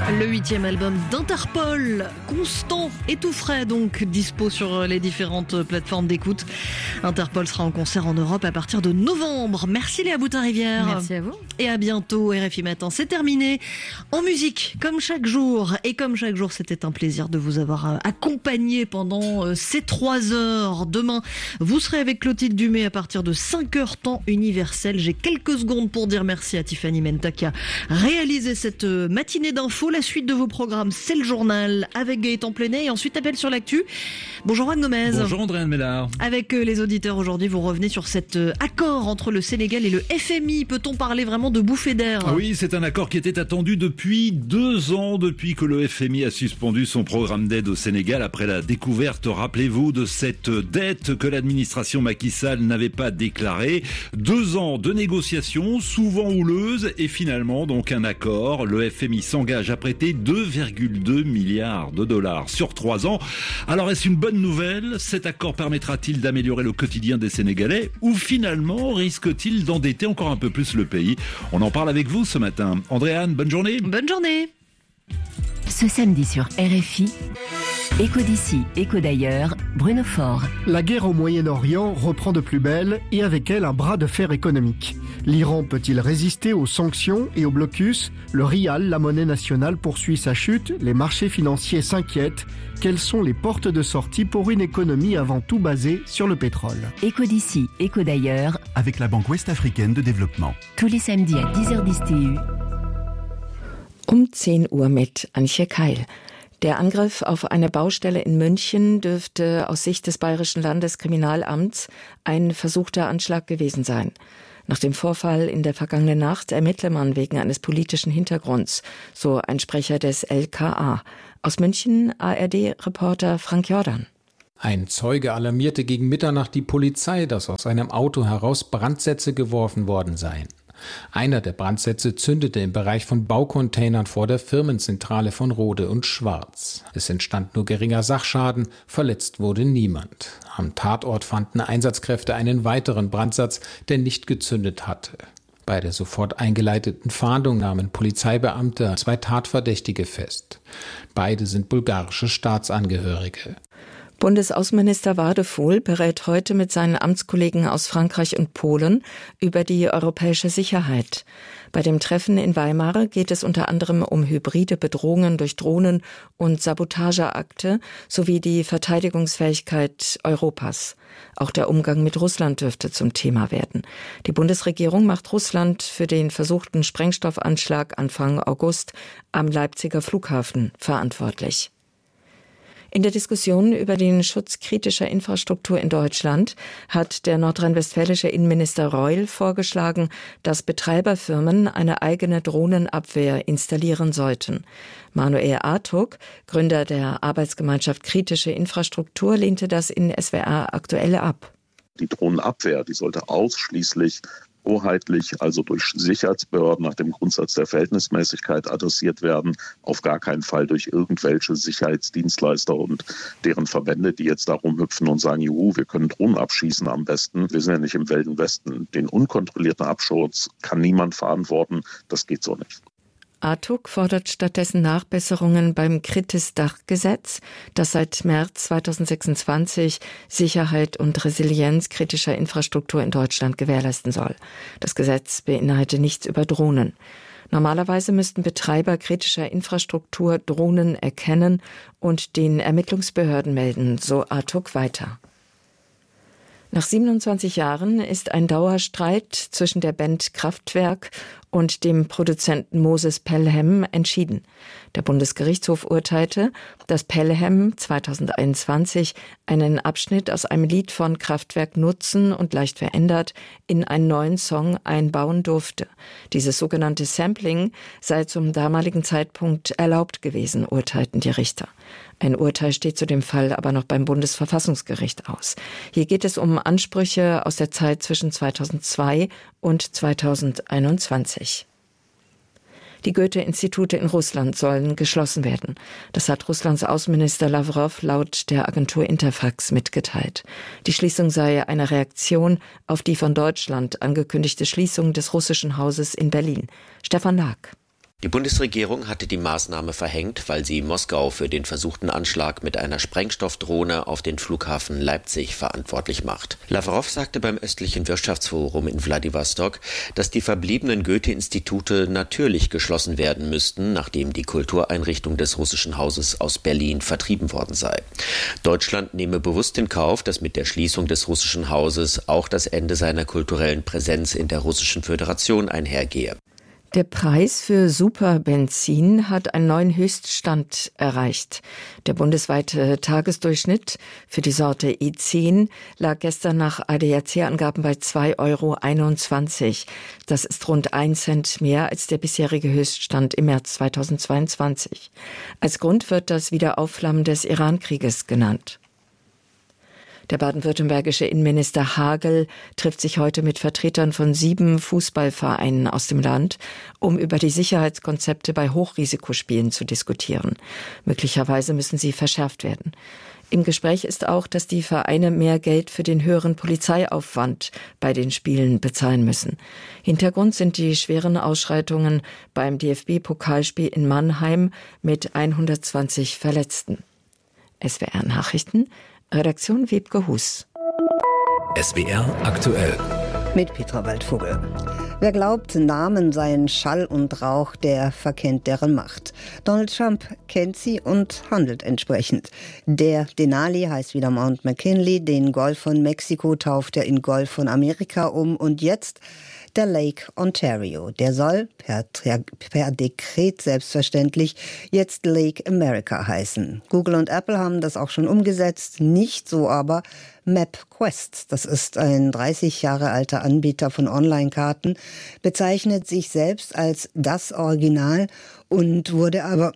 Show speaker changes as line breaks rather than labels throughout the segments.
Le 8e album d'Interpol, constant et tout frais, donc dispo sur les différentes plateformes d'écoute. Interpol sera en concert en Europe à partir de novembre. Merci Léa Boutin-Rivière.
Merci à vous.
Et à bientôt, RFI Matin. C'est terminé. En musique, comme chaque jour. Et comme chaque jour, c'était un plaisir de vous avoir accompagné pendant ces 3 heures. Demain, vous serez avec Clotilde Dumais à partir de 5h temps universel. J'ai quelques secondes pour dire merci à Tiffany Menta qui a réalisé cette matinée d'infos. La suite de vos programmes, c'est le journal avec Gaëtan Plenet et ensuite appel sur l'actu. Bonjour Juan Gomez.
Bonjour Andréane Ménard.
Avec les auditeurs aujourd'hui, vous revenez sur cet accord entre le Sénégal et le FMI. Peut-on parler vraiment de bouffée d'air ?
Oui, c'est un accord qui était attendu depuis 2 ans, depuis que le FMI a suspendu son programme d'aide au Sénégal après la découverte, rappelez-vous, de cette dette que l'administration Macky Sall n'avait pas déclarée. 2 ans de négociations, souvent houleuses, et finalement donc un accord. Le FMI s'engage à prêter 2,2 milliards de dollars sur 3 ans. Alors est-ce une bonne nouvelle ? Cet accord permettra-t-il d'améliorer le quotidien des Sénégalais ou finalement risque-t-il d'endetter encore un peu plus le pays ? On en parle avec vous ce matin. Andréane, bonne journée.
Bonne journée.
Ce samedi sur RFI, Écho d'ici, écho d'ailleurs, Bruno Faure.
La guerre au Moyen-Orient reprend de plus belle et avec elle un bras de fer économique. L'Iran peut-il résister aux sanctions et au blocus ? Le rial, la monnaie nationale, poursuit sa chute. Les marchés financiers s'inquiètent. Quelles sont les portes de sortie pour une économie avant tout basée sur le pétrole ?
Écho d'ici, écho d'ailleurs,
avec la Banque Ouest-Africaine de Développement.
Tous les samedis à 10h10 TU.
10 Uhr mit Antje Keil. Der Angriff auf eine Baustelle in München dürfte aus Sicht des Bayerischen Landeskriminalamts ein versuchter Anschlag gewesen sein. Nach dem Vorfall in der vergangenen Nacht ermittle man wegen eines politischen Hintergrunds, so ein Sprecher des LKA. Aus München ARD-Reporter Frank Jordan.
Ein Zeuge alarmierte gegen Mitternacht die Polizei, dass aus einem Auto heraus Brandsätze geworfen worden seien. Einer der Brandsätze zündete im Bereich von Baucontainern vor der Firmenzentrale von Rohde und Schwarz. Es entstand nur geringer Sachschaden, verletzt wurde niemand. Am Tatort fanden Einsatzkräfte einen weiteren Brandsatz, der nicht gezündet hatte. Bei der sofort eingeleiteten Fahndung nahmen Polizeibeamte 2 Tatverdächtige fest. Beide sind bulgarische Staatsangehörige.
Bundesaußenminister Wadefuhl berät heute mit seinen Amtskollegen aus Frankreich und Polen über die europäische Sicherheit. Bei dem Treffen in Weimar geht es unter anderem um hybride Bedrohungen durch Drohnen und Sabotageakte sowie die Verteidigungsfähigkeit Europas. Auch der Umgang mit Russland dürfte zum Thema werden. Die Bundesregierung macht Russland für den versuchten Sprengstoffanschlag Anfang August am Leipziger Flughafen verantwortlich. In der Diskussion über den Schutz kritischer Infrastruktur in Deutschland hat der nordrhein-westfälische Innenminister Reul vorgeschlagen, dass Betreiberfirmen eine eigene Drohnenabwehr installieren sollten. Manuel Artuk, Gründer der Arbeitsgemeinschaft Kritische Infrastruktur, lehnte das in SWR aktuell ab.
Die Drohnenabwehr, die sollte ausschließlich hoheitlich, also durch Sicherheitsbehörden nach dem Grundsatz der Verhältnismäßigkeit adressiert werden, auf gar keinen Fall durch irgendwelche Sicherheitsdienstleister und deren Verbände, die jetzt darum hüpfen und sagen, juhu, wir können Drohnen abschießen am besten. Wir sind ja nicht im Wilden Westen. Den unkontrollierten Abschuss kann niemand verantworten. Das geht so nicht.
Artuk fordert stattdessen Nachbesserungen beim Kritis-Dach-Gesetz, das seit März 2026 Sicherheit und Resilienz kritischer Infrastruktur in Deutschland gewährleisten soll. Das Gesetz beinhaltet nichts über Drohnen. Normalerweise müssten Betreiber kritischer Infrastruktur Drohnen erkennen und den Ermittlungsbehörden melden, so Artuk weiter. Nach 27 Jahren ist ein Dauerstreit zwischen der Band Kraftwerk und dem Produzenten Moses Pelham entschieden. Der Bundesgerichtshof urteilte, dass Pelham 2021 einen Abschnitt aus einem Lied von Kraftwerk nutzen und leicht verändert in einen neuen Song einbauen durfte. Dieses sogenannte Sampling sei zum damaligen Zeitpunkt erlaubt gewesen, urteilten die Richter. Ein Urteil steht zu dem Fall aber noch beim Bundesverfassungsgericht aus. Hier geht es um Ansprüche aus der Zeit zwischen 2002 und 2021. Die Goethe-Institute in Russland sollen geschlossen werden. Das hat Russlands Außenminister Lawrow laut der Agentur Interfax mitgeteilt. Die Schließung sei eine Reaktion auf die von Deutschland angekündigte Schließung des russischen Hauses in Berlin. Stefan Lag.
Die Bundesregierung hatte die Maßnahme verhängt, weil sie Moskau für den versuchten Anschlag mit einer Sprengstoffdrohne auf den Flughafen Leipzig verantwortlich macht. Lavrov sagte beim östlichen Wirtschaftsforum in Wladiwostok, dass die verbliebenen Goethe-Institute natürlich geschlossen werden müssten, nachdem die Kultureinrichtung des russischen Hauses aus Berlin vertrieben worden sei. Deutschland nehme bewusst in Kauf, dass mit der Schließung des russischen Hauses auch das Ende seiner kulturellen Präsenz in der Russischen Föderation einhergehe.
Der Preis für Superbenzin hat einen neuen Höchststand erreicht. Der bundesweite Tagesdurchschnitt für die Sorte E10 lag gestern nach ADAC-Angaben bei 2,21 €. Das ist rund 1 Cent mehr als der bisherige Höchststand im März 2022. Als Grund wird das Wiederaufflammen des Iran-Krieges genannt. Der baden-württembergische Innenminister Hagel trifft sich heute mit Vertretern von 7 Fußballvereinen aus dem Land, um über die Sicherheitskonzepte bei Hochrisikospielen zu diskutieren. Möglicherweise müssen sie verschärft werden. Im Gespräch ist auch, dass die Vereine mehr Geld für den höheren Polizeiaufwand bei den Spielen bezahlen müssen. Hintergrund sind die schweren Ausschreitungen beim DFB-Pokalspiel in Mannheim mit 120 Verletzten. SWR Nachrichten, Redaktion Wiebke Hus.
SWR aktuell.
Mit Petra Waldvogel. Wer glaubt, Namen seien Schall und Rauch, der verkennt deren Macht. Donald Trump kennt sie und handelt entsprechend. Der Denali heißt wieder Mount McKinley, den Golf von Mexiko tauft er in Golf von Amerika um und jetzt der Lake Ontario. Der soll per Dekret selbstverständlich jetzt Lake America heißen. Google und Apple haben das auch schon umgesetzt, nicht so aber MapQuest. Das ist ein 30 Jahre alter Anbieter von Online-Karten, bezeichnet sich selbst als das Original und wurde aber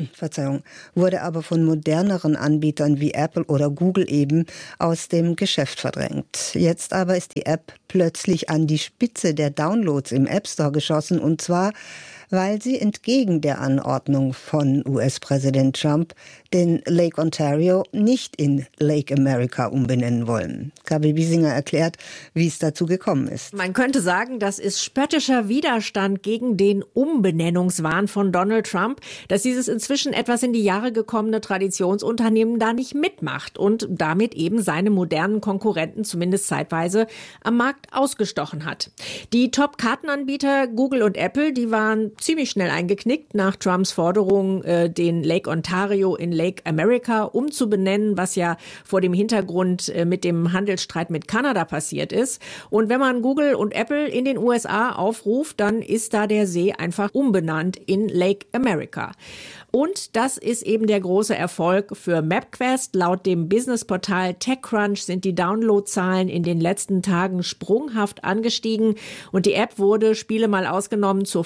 von moderneren Anbietern wie Apple oder Google eben aus dem Geschäft verdrängt. Jetzt aber ist die App plötzlich an die Spitze der Downloads im App Store geschossen, und zwar, weil sie entgegen der Anordnung von US-Präsident Trump den Lake Ontario nicht in Lake America umbenennen wollen. Gabi Biesinger erklärt, wie es dazu gekommen ist.
Man könnte sagen, das ist spöttischer Widerstand gegen den Umbenennungswahn von Donald Trump, dass dieses inzwischen etwas in die Jahre gekommene Traditionsunternehmen da nicht mitmacht und damit eben seine modernen Konkurrenten zumindest zeitweise am Markt ausgestochen hat. Die Top-Kartenanbieter Google und Apple, die waren ziemlich schnell eingeknickt nach Trumps Forderung, den Lake Ontario in Lake America umzubenennen, was ja vor dem Hintergrund mit dem Handelsstreit mit Kanada passiert ist. Und wenn man Google und Apple in den USA aufruft, dann ist da der See einfach umbenannt in Lake America. Und das ist eben der große Erfolg für MapQuest. Laut dem Businessportal TechCrunch sind die Downloadzahlen in den letzten Tagen sprunghaft angestiegen. Und die App wurde, Spiele mal ausgenommen, zur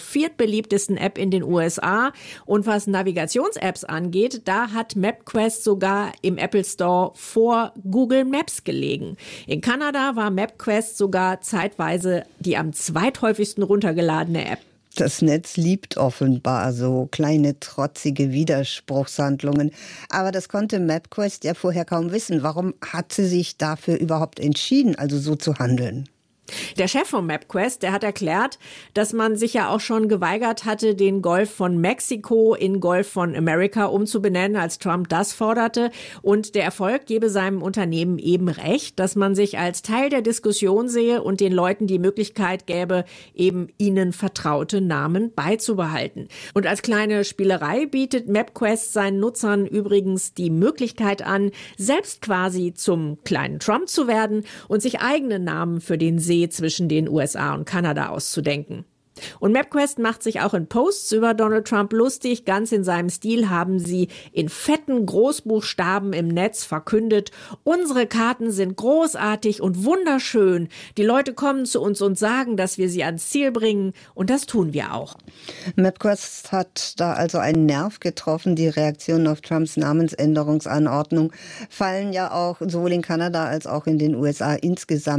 4. App in den USA. Und was Navigations-Apps angeht, da hat MapQuest sogar im Apple Store vor Google Maps gelegen. In Kanada war MapQuest sogar zeitweise die am zweithäufigsten runtergeladene App.
Das Netz liebt offenbar so kleine, trotzige Widerspruchshandlungen. Aber das konnte MapQuest ja vorher kaum wissen. Warum hat sie sich dafür überhaupt entschieden, also so zu handeln?
Der Chef von MapQuest, der hat erklärt, dass man sich ja auch schon geweigert hatte, den Golf von Mexiko in Golf von America umzubenennen, als Trump das forderte. Und der Erfolg gebe seinem Unternehmen eben recht, dass man sich als Teil der Diskussion sehe und den Leuten die Möglichkeit gäbe, eben ihnen vertraute Namen beizubehalten. Und als kleine Spielerei bietet MapQuest seinen Nutzern übrigens die Möglichkeit an, selbst quasi zum kleinen Trump zu werden und sich eigene Namen für den See zwischen den USA und Kanada auszudenken. Und MapQuest macht sich auch in Posts über Donald Trump lustig. Ganz in seinem Stil haben sie in fetten Großbuchstaben im Netz verkündet: Unsere Karten sind großartig und wunderschön. Die Leute kommen zu uns und sagen, dass wir sie ans Ziel bringen. Und das tun wir auch.
MapQuest hat da also einen Nerv getroffen. Die Reaktionen auf Trumps Namensänderungsanordnung fallen ja auch sowohl in Kanada als auch in den USA insgesamt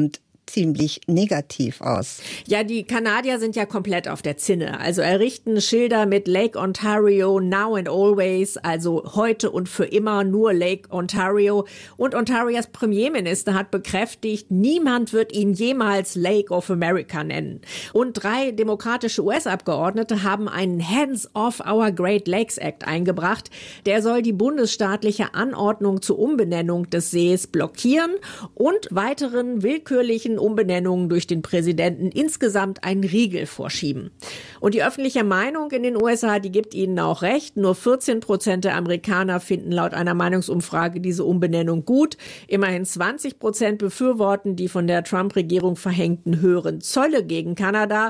ziemlich negativ aus.
Ja, die Kanadier sind ja komplett auf der Zinne. Also errichten Schilder mit Lake Ontario now and always, also heute und für immer nur Lake Ontario. Und Ontarios Premierminister hat bekräftigt, niemand wird ihn jemals Lake of America nennen. Und 3 demokratische US-Abgeordnete haben einen Hands Off Our Great Lakes Act eingebracht. Der soll die bundesstaatliche Anordnung zur Umbenennung des Sees blockieren und weiteren willkürlichen Umbenennungen durch den Präsidenten insgesamt einen Riegel vorschieben. Und die öffentliche Meinung in den USA, die gibt ihnen auch recht. Nur 14% der Amerikaner finden laut einer Meinungsumfrage diese Umbenennung gut. Immerhin 20% befürworten die von der Trump-Regierung verhängten höheren Zölle gegen Kanada.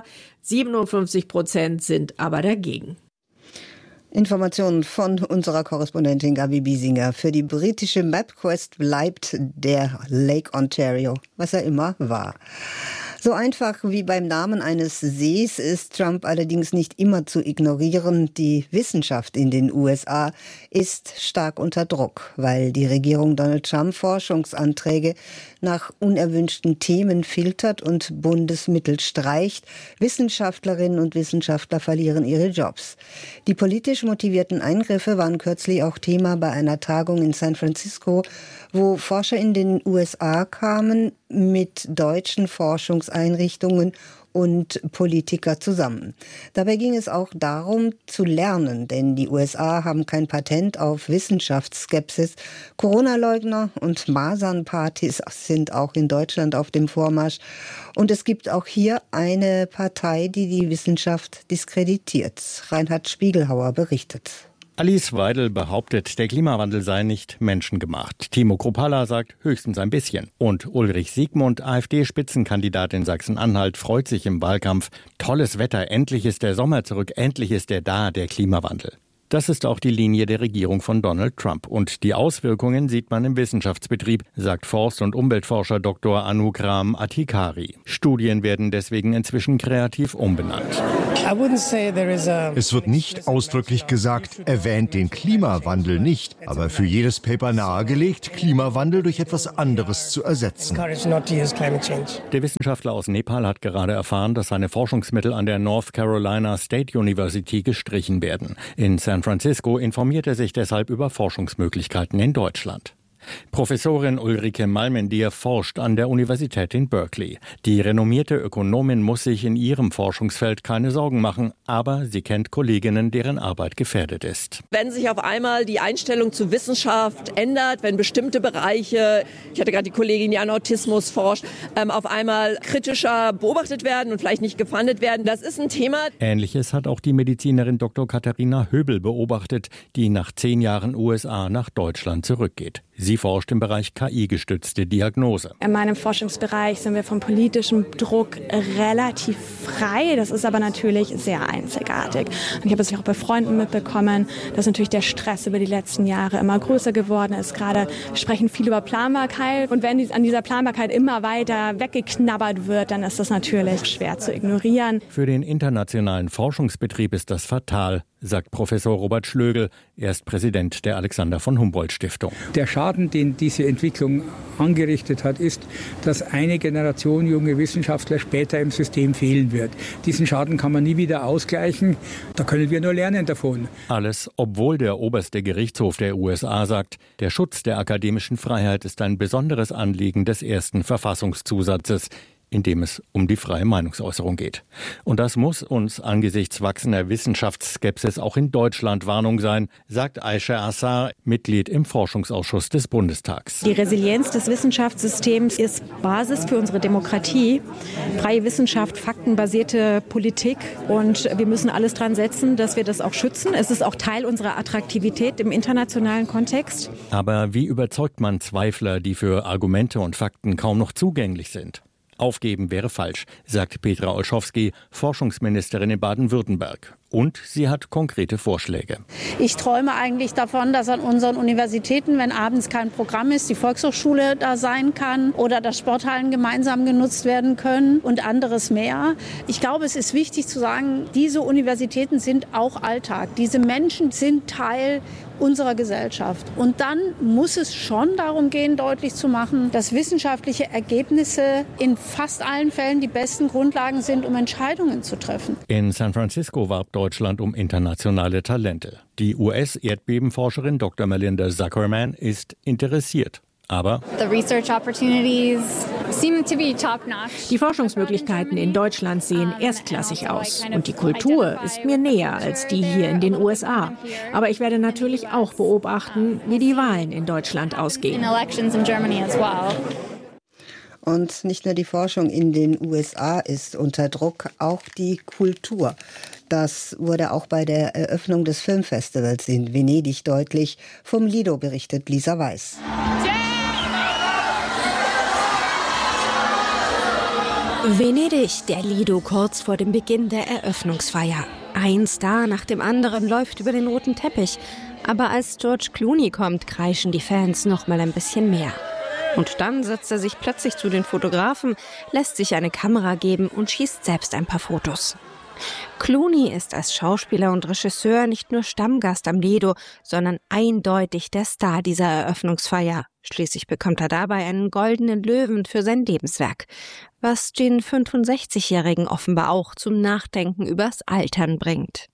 57% sind aber dagegen.
Informationen von unserer Korrespondentin Gabi Biesinger. Für die britische MapQuest bleibt der Lake Ontario, was er immer war. So einfach wie beim Namen eines Sees ist Trump allerdings nicht immer zu ignorieren. Die Wissenschaft in den USA ist stark unter Druck, weil die Regierung Donald Trump Forschungsanträge nach unerwünschten Themen filtert und Bundesmittel streicht. Wissenschaftlerinnen und Wissenschaftler verlieren ihre Jobs. Die politisch motivierten Eingriffe waren kürzlich auch Thema bei einer Tagung in San Francisco, wo Forscher in den USA kamen mit deutschen Forschungseinrichtungen und Politiker zusammen. Dabei ging es auch darum zu lernen, denn die USA haben kein Patent auf Wissenschaftsskepsis. Corona-Leugner und Masernpartys sind auch in Deutschland auf dem Vormarsch. Und es gibt auch hier eine Partei, die die Wissenschaft diskreditiert. Reinhard Spiegelhauer berichtet.
Alice Weidel behauptet, der Klimawandel sei nicht menschengemacht. Timo Kruppalla sagt höchstens ein bisschen. Und Ulrich Siegmund, AfD-Spitzenkandidat in Sachsen-Anhalt, freut sich im Wahlkampf. Tolles Wetter, endlich ist der Sommer zurück, endlich ist er da, der Klimawandel. Das ist auch die Linie der Regierung von Donald Trump. Und die Auswirkungen sieht man im Wissenschaftsbetrieb, sagt Forst- und Umweltforscher Dr. Anukram Atikari. Studien werden deswegen inzwischen kreativ umbenannt.
Es wird nicht ausdrücklich gesagt, erwähnt den Klimawandel nicht, aber für jedes Paper nahegelegt, Klimawandel durch etwas anderes zu ersetzen.
Der Wissenschaftler aus Nepal hat gerade erfahren, dass seine Forschungsmittel an der North Carolina State University gestrichen werden. In San Francisco informiert er sich deshalb über Forschungsmöglichkeiten in Deutschland. Professorin Ulrike Malmendier forscht an der Universität in Berkeley. Die renommierte Ökonomin muss sich in ihrem Forschungsfeld keine Sorgen machen, aber sie kennt Kolleginnen, deren Arbeit gefährdet ist.
Wenn sich auf einmal die Einstellung zu Wissenschaft ändert, wenn bestimmte Bereiche, ich hatte gerade die Kollegin, die an Autismus forscht, auf einmal kritischer beobachtet werden und vielleicht nicht gefundet werden, das ist ein Thema.
Ähnliches hat auch die Medizinerin Dr. Katharina Höbel beobachtet, die nach 10 Jahren USA nach Deutschland zurückgeht. Sie forscht im Bereich KI-gestützte Diagnose.
In meinem Forschungsbereich sind wir vom politischen Druck relativ frei. Das ist aber natürlich sehr einzigartig. Und ich habe es auch bei Freunden mitbekommen, dass natürlich der Stress über die letzten Jahre immer größer geworden ist. Gerade sprechen viel über Planbarkeit. Und wenn an dieser Planbarkeit immer weiter weggeknabbert wird, dann ist das natürlich schwer zu ignorieren.
Für den internationalen Forschungsbetrieb ist das fatal, sagt Professor Robert Schlögel. Er ist Präsident der Alexander von Humboldt Stiftung.
Der Schaden, den diese Entwicklung angerichtet hat, ist, dass eine Generation junge Wissenschaftler später im System fehlen wird. Diesen Schaden kann man nie wieder ausgleichen. Da können wir nur lernen davon.
Alles, obwohl der oberste Gerichtshof der USA sagt, der Schutz der akademischen Freiheit ist ein besonderes Anliegen des ersten Verfassungszusatzes, in dem es um die freie Meinungsäußerung geht. Und das muss uns angesichts wachsender Wissenschaftsskepsis auch in Deutschland Warnung sein, sagt Aisha Assar, Mitglied im Forschungsausschuss des Bundestags.
Die Resilienz des Wissenschaftssystems ist Basis für unsere Demokratie. Freie Wissenschaft, faktenbasierte Politik. Und wir müssen alles dran setzen, dass wir das auch schützen. Es ist auch Teil unserer Attraktivität im internationalen Kontext.
Aber wie überzeugt man Zweifler, die für Argumente und Fakten kaum noch zugänglich sind? Aufgeben wäre falsch, sagt Petra Olschowski, Forschungsministerin in Baden-Württemberg. Und sie hat konkrete Vorschläge.
Ich träume eigentlich davon, dass an unseren Universitäten, wenn abends kein Programm ist, die Volkshochschule da sein kann oder dass Sporthallen gemeinsam genutzt werden können und anderes mehr. Ich glaube, es ist wichtig zu sagen, diese Universitäten sind auch Alltag. Diese Menschen sind Teil unserer Gesellschaft. Und dann muss es schon darum gehen, deutlich zu machen, dass wissenschaftliche Ergebnisse in fast allen Fällen die besten Grundlagen sind, um Entscheidungen zu treffen.
In San Francisco warb Deutschland um internationale Talente. Die US-Erdbebenforscherin Dr. Melinda Zuckerman ist interessiert. Aber
die Forschungsmöglichkeiten in Deutschland sehen erstklassig aus. Und die Kultur ist mir näher als die hier in den USA. Aber ich werde natürlich auch beobachten, wie die Wahlen in Deutschland ausgehen.
Und nicht nur die Forschung in den USA ist unter Druck, auch die Kultur. Das wurde auch bei der Eröffnung des Filmfestivals in Venedig deutlich. Vom Lido berichtet Lisa Weiß.
Venedig, der Lido kurz vor dem Beginn der Eröffnungsfeier. Ein Star nach dem anderen läuft über den roten Teppich. Aber als George Clooney kommt, kreischen die Fans noch mal ein bisschen mehr. Und dann setzt er sich plötzlich zu den Fotografen, lässt sich eine Kamera geben und schießt selbst ein paar Fotos. Clooney ist als Schauspieler und Regisseur nicht nur Stammgast am Lido, sondern eindeutig der Star dieser Eröffnungsfeier. Schließlich bekommt er dabei einen goldenen Löwen für sein Lebenswerk, was den 65-Jährigen offenbar auch zum Nachdenken übers Altern bringt.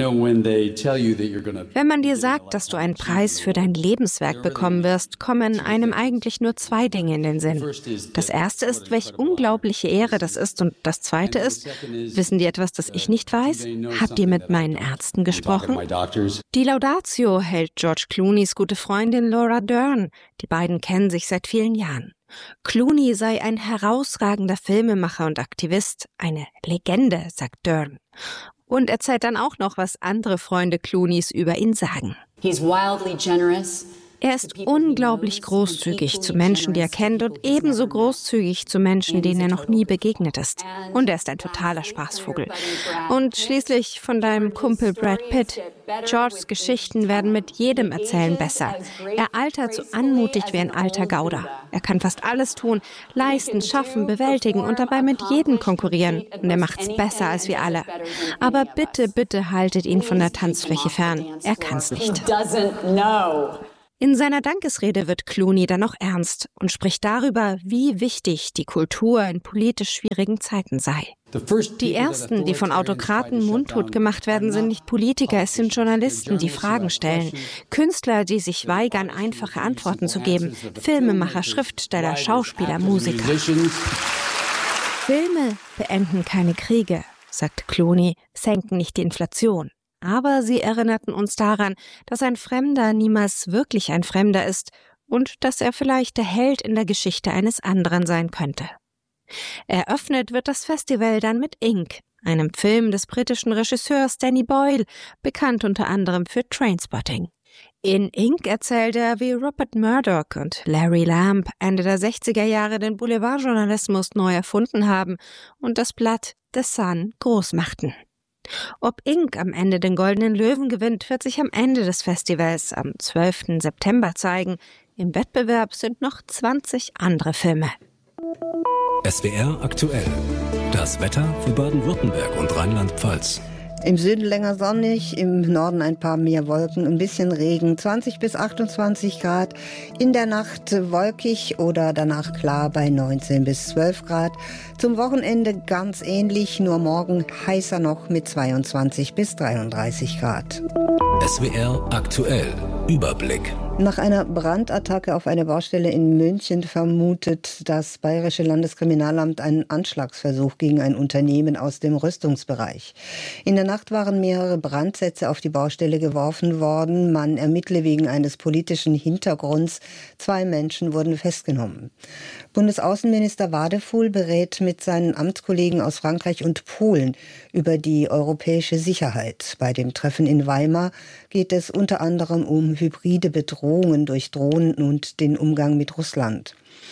Wenn man dir sagt, dass du einen Preis für dein Lebenswerk bekommen wirst, kommen einem eigentlich nur zwei Dinge in den Sinn. Das erste ist, welch unglaubliche Ehre das ist, und das zweite ist, wissen die etwas, das ich nicht weiß? Habt ihr mit meinen Ärzten gesprochen? Die Laudatio hält George Clooneys gute Freundin Laura Dern. Die beiden kennen sich seit vielen Jahren. Clooney sei ein herausragender Filmemacher und Aktivist, eine Legende, sagt Dern. Und erzählt dann auch noch, was andere Freunde Clooneys über ihn sagen. Er ist unglaublich großzügig zu Menschen, die er kennt, und ebenso großzügig zu Menschen, denen er noch nie begegnet ist. Und er ist ein totaler Spaßvogel. Und schließlich von deinem Kumpel Brad Pitt. Georges Geschichten werden mit jedem Erzählen besser. Er altert so anmutig wie ein alter Gauder. Er kann fast alles tun, leisten, schaffen, bewältigen und dabei mit jedem konkurrieren. Und er macht's besser als wir alle. Aber bitte, bitte haltet ihn von der Tanzfläche fern. Er kann's nicht. In seiner Dankesrede wird Clooney dann noch ernst und spricht darüber, wie wichtig die Kultur in politisch schwierigen Zeiten sei. Die Ersten, die von Autokraten mundtot gemacht werden, sind nicht Politiker, es sind Journalisten, die Fragen stellen. Künstler, die sich weigern, einfache Antworten zu geben. Filmemacher, Schriftsteller, Schauspieler, Musiker. Filme beenden keine Kriege, sagt Clooney, senken nicht die Inflation. Aber sie erinnerten uns daran, dass ein Fremder niemals wirklich ein Fremder ist und dass er vielleicht der Held in der Geschichte eines anderen sein könnte. Eröffnet wird das Festival dann mit Ink, einem Film des britischen Regisseurs Danny Boyle, bekannt unter anderem für Trainspotting. In Ink erzählt er, wie Rupert Murdoch und Larry Lamb Ende der 60er Jahre den Boulevardjournalismus neu erfunden haben und das Blatt The Sun groß machten. Ob Ink am Ende den Goldenen Löwen gewinnt, wird sich am Ende des Festivals am 12. September zeigen. Im Wettbewerb sind noch 20 andere Filme.
SWR aktuell. Das Wetter für Baden-Württemberg und Rheinland-Pfalz.
Im Süden länger sonnig, im Norden ein paar mehr Wolken, ein bisschen Regen, 20 bis 28 Grad. In der Nacht wolkig oder danach klar bei 19 bis 12 Grad. Zum Wochenende ganz ähnlich, nur morgen heißer noch mit 22 bis 33 Grad.
SWR aktuell. Überblick.
Nach einer Brandattacke auf eine Baustelle in München vermutet das Bayerische Landeskriminalamt einen Anschlagsversuch gegen ein Unternehmen aus dem Rüstungsbereich. In der Nacht waren mehrere Brandsätze auf die Baustelle geworfen worden. Man ermittle wegen eines politischen Hintergrunds. 2 Menschen wurden festgenommen. Bundesaußenminister Wadefuhl berät mit seinen Amtskollegen aus Frankreich und Polen über die europäische Sicherheit. Bei dem Treffen in Weimar geht es unter anderem um hybride Bedrohungen durch Drohnen und den Umgang mit Russland.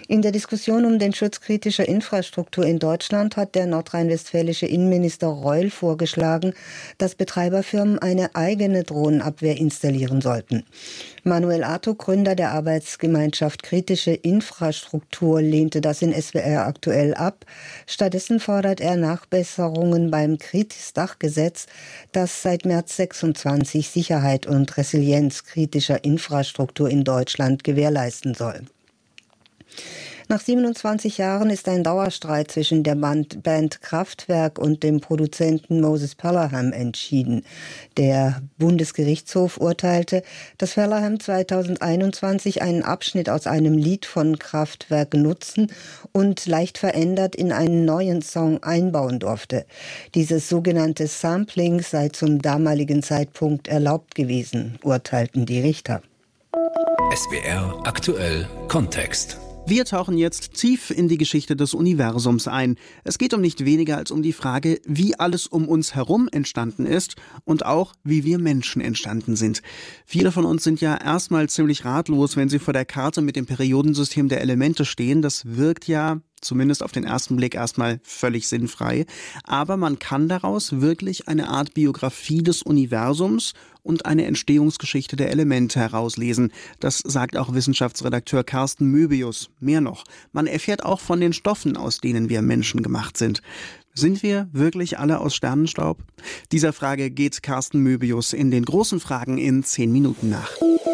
In der Diskussion um den Schutz kritischer Infrastruktur in Deutschland hat der nordrhein-westfälische Innenminister Reul vorgeschlagen, dass Betreiberfirmen eine eigene Drohnenabwehr installieren sollten. Manuel Artuk, Gründer der Arbeitsgemeinschaft Kritische Infrastruktur, lehnte das in SWR aktuell ab. Stattdessen fordert er Nachbesserungen beim Kritis-Dach-Gesetz, das seit März 26 Sicherheit und Resilienz kritischer Infrastruktur in Deutschland gewährleisten soll. Nach 27 Jahren ist ein Dauerstreit zwischen der Band Kraftwerk und dem Produzenten Moses Pelham entschieden. Der Bundesgerichtshof urteilte, dass Pelham 2021 einen Abschnitt aus einem Lied von Kraftwerk nutzen und leicht verändert in einen neuen Song einbauen durfte. Dieses sogenannte Sampling sei zum damaligen Zeitpunkt erlaubt gewesen, urteilten die Richter.
SWR aktuell Kontext.
Wir tauchen jetzt tief in die Geschichte des Universums ein. Es geht um nicht weniger als um die Frage, wie alles um uns herum entstanden ist und auch, wie wir Menschen entstanden sind. Viele von uns sind ja erstmal ziemlich ratlos, wenn sie vor der Karte mit dem Periodensystem der Elemente stehen. Das wirkt ja zumindest auf den ersten Blick erstmal völlig sinnfrei. Aber man kann daraus wirklich eine Art Biografie des Universums und eine Entstehungsgeschichte der Elemente herauslesen. Das sagt auch Wissenschaftsredakteur Carsten Möbius. Mehr noch, man erfährt auch von den Stoffen, aus denen wir Menschen gemacht sind. Sind wir wirklich alle aus Sternenstaub? Dieser Frage geht Carsten Möbius in den großen Fragen in 10 Minuten nach.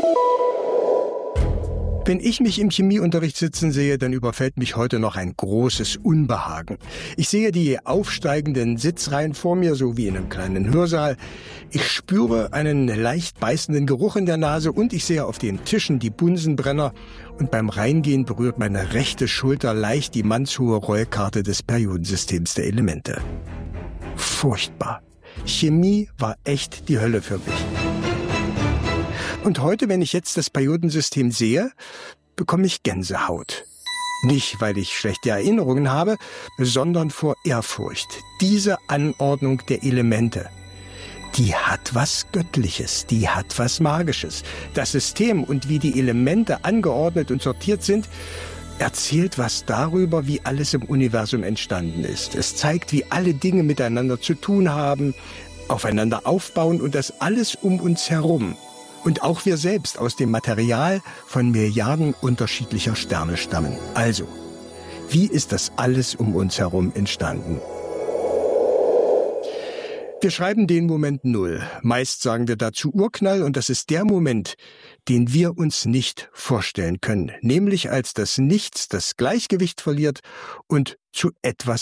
Wenn ich mich im Chemieunterricht sitzen sehe, dann überfällt mich heute noch ein großes Unbehagen. Ich sehe die aufsteigenden Sitzreihen vor mir, so wie in einem kleinen Hörsaal. Ich spüre einen leicht beißenden Geruch in der Nase und ich sehe auf den Tischen die Bunsenbrenner. Und beim Reingehen berührt meine rechte Schulter leicht die mannshohe Rollkarte des Periodensystems der Elemente. Furchtbar. Chemie war echt die Hölle für mich. Und heute, wenn ich jetzt das Periodensystem sehe, bekomme ich Gänsehaut. Nicht, weil ich schlechte Erinnerungen habe, sondern vor Ehrfurcht. Diese Anordnung der Elemente, die hat was Göttliches, die hat was Magisches. Das System und wie die Elemente angeordnet und sortiert sind, erzählt was darüber, wie alles im Universum entstanden ist. Es zeigt, wie alle Dinge miteinander zu tun haben, aufeinander aufbauen und das alles um uns herum. Und auch wir selbst aus dem Material von Milliarden unterschiedlicher Sterne stammen. Also, wie ist das alles um uns herum entstanden? Wir schreiben den Moment Null. Meist sagen wir dazu Urknall und das ist der Moment, den wir uns nicht vorstellen können. Nämlich als das Nichts das Gleichgewicht verliert und zu etwas